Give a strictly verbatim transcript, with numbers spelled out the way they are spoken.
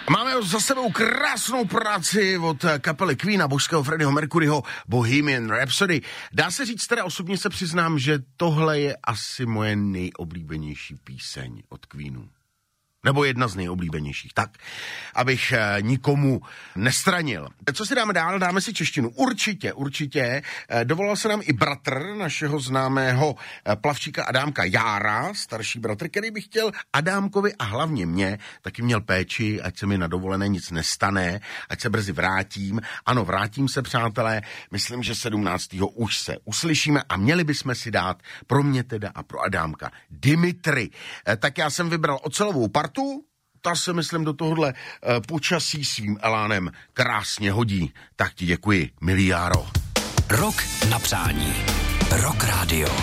Máme za sebou krásnou práci od kapely Queen a božského Freddieho Mercuryho Bohemian Rhapsody. Dá se říct, teda osobně se přiznám, že tohle je asi moje nejoblíbenější píseň od Queenu. Nebo jedna z nejoblíbenějších, tak, abych e, nikomu nestranil. Co si dáme dál? Dáme si češtinu. Určitě, určitě. E, dovolal se nám i bratr našeho známého e, plavčíka Adámka Jára, starší bratr, který by chtěl Adámkovi a hlavně mě, taky měl péči, ať se mi na dovolené nic nestane, ať se brzy vrátím. Ano, vrátím se, přátelé, myslím, že sedmnáctého už se uslyšíme a měli bychom si dát pro mě teda a pro Adámka Dimitri. E, tak já jsem vybral ocelovou partu. Ta se, myslím, do tohohle e, počasí svým elánem krásně hodí. Tak ti děkuji, milý Járo. Rok na přání. Rock Radio.